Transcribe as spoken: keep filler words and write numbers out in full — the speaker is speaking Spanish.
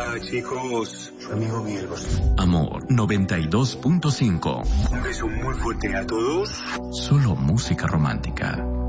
Hola, chicos. Su amigo Miguel Bosé. Amor noventa y dos punto cinco. Un beso muy fuerte a todos. Solo música romántica.